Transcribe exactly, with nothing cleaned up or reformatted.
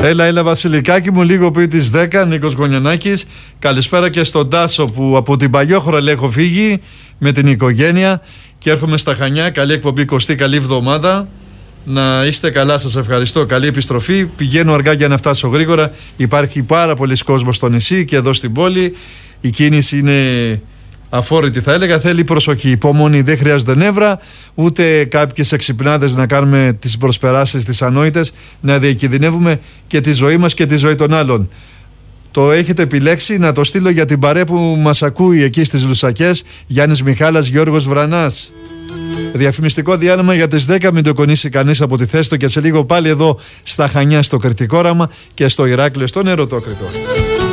Έλα, έλα Βασιλικάκι μου, λίγο πριν τις δέκα, Νίκος Γωνιανάκης. Καλησπέρα και στον Τάσο που από την Παλιόχρωλη έχω φύγει με την οικογένεια και έρχομαι στα Χανιά. Καλή εκπομπή Κωστή, καλή εβδομάδα. Να είστε καλά, σας ευχαριστώ. Καλή επιστροφή. Πηγαίνω αργά για να φτάσω γρήγορα. Υπάρχει πάρα πολλοί κόσμος στο νησί και εδώ στην πόλη. Η κίνηση είναι αφόρητη, θα έλεγα. Θέλει προσοχή, υπομονή. Δεν χρειάζονται νεύρα, ούτε κάποιες εξυπνάδες να κάνουμε τις προσπεράσεις τις ανόητες, να διακινδυνεύουμε και τη ζωή μας και τη ζωή των άλλων. Το έχετε επιλέξει, να το στείλω για την παρέα που μας ακούει εκεί στις Λουσακές. Γιάννης Μιχάλας, Γιώργος Βρανάς. Διαφημιστικό διάλειμμα για τις δέκα, μην το κονίσει κανείς από τη θέση του, και σε λίγο πάλι εδώ στα Χανιά στο Κρητικόραμα και στο Ηράκλειο στον Ερωτόκριτο.